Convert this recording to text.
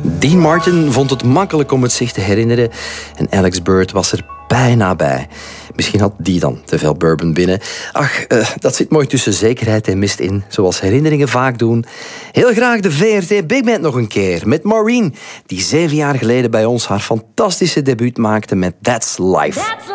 Dean Martin vond het makkelijk om het zich te herinneren en Alex Bird was er bijna bij. Misschien had die dan te veel bourbon binnen. Ach, dat zit mooi tussen zekerheid en mist in, zoals herinneringen vaak doen. Heel graag de VRT Big Band nog een keer, met Maureen, die 7 jaar geleden bij ons haar fantastische debuut maakte met That's Life.